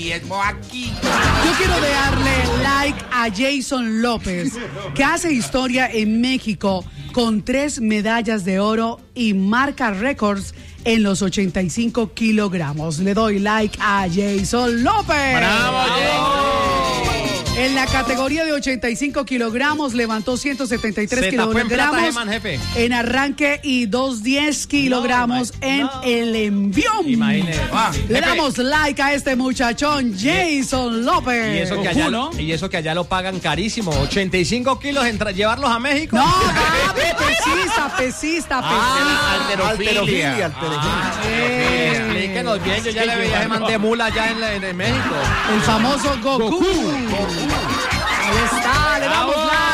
aquí. Yo quiero darle like a Jason López, que hace historia en México con 3 medallas de oro y marca récords en los 85 kilogramos. Le doy like a Jason López. ¡Bravo, Jason! En la categoría de 85 kilogramos levantó 173 kilogramos en arranque y 210 kilogramos en el envión. Imagínese. Le damos like a este muchachón, Jason López. Y eso que allá lo pagan carísimo. 85 kilos, llevarlos a México. No, pesista. Alterofilia. Explíquenos bien, yo ya le veía a ese man de mula allá en México. El famoso Goku. Ahí está.